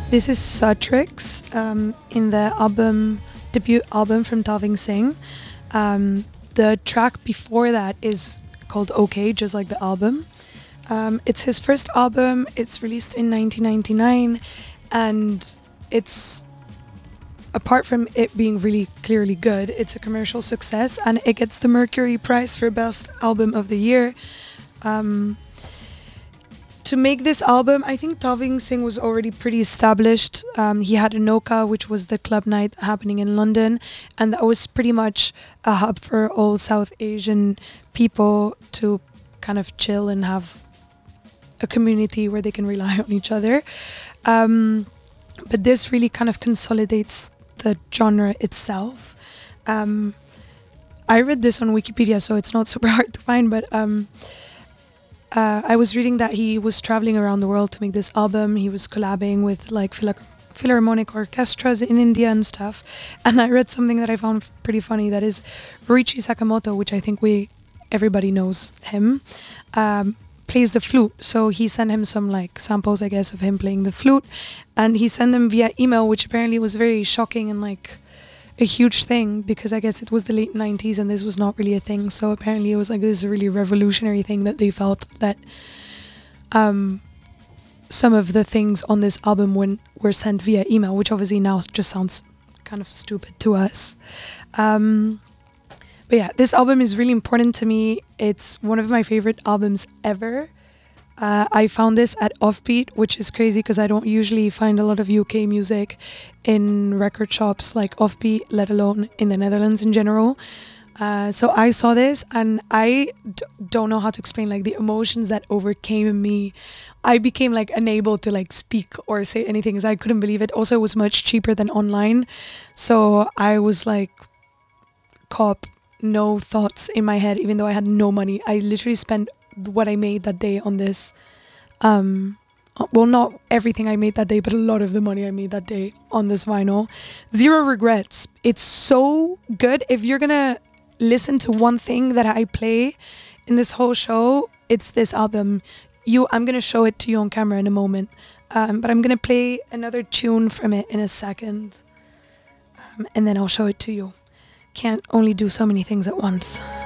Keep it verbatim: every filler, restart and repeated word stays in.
This is Sutrix um, in the album debut album from Taving Singh. Um, the track before that is called OK, just like the album. Um, it's his first album. It's released in nineteen ninety-nine, and it's, apart from it being really clearly good, it's a commercial success, and it gets the Mercury Prize for Best Album of the Year. Um, to make this album, I think Taving Singh was already pretty established. Um, he had Anoka, which was the club night happening in London, and that was pretty much a hub for all South Asian people to kind of chill and have a community where they can rely on each other. Um, but this really kind of consolidates the genre itself. Um, I read this on Wikipedia, so it's not super hard to find, but um, uh, I was reading that he was traveling around the world to make this album. He was collabing with like phila- philharmonic orchestras in India and stuff. And I read something that I found pretty funny, that is Ryuichi Sakamoto, which I think we everybody knows him, um, plays the flute. So he sent him some like samples, I guess, of him playing the flute, and he sent them via email, which apparently was very shocking and like a huge thing, because I guess it was the late nineties and this was not really a thing. So apparently it was like this really revolutionary thing that they felt that um, some of the things on this album when, were sent via email, which obviously now just sounds kind of stupid to us. Um, But yeah, this album is really important to me. It's one of my favorite albums ever. Uh, I found this at Offbeat, which is crazy because I don't usually find a lot of U K music in record shops like Offbeat, let alone in the Netherlands in general. Uh, so I saw this and I d- don't know how to explain like the emotions that overcame me. I became like unable to like speak or say anything because I couldn't believe it. Also, it was much cheaper than online. So I was like, cop. No thoughts in my head, even though I had no money. I literally spent what I made that day on this. Um, well, not everything I made that day, but a lot of the money I made that day on this vinyl. Zero regrets. It's so good. If you're gonna listen to one thing that I play in this whole show, it's this album. You, I'm gonna show it to you on camera in a moment, um, but I'm gonna play another tune from it in a second, um, and then I'll show it to you. Can't only do so many things at once.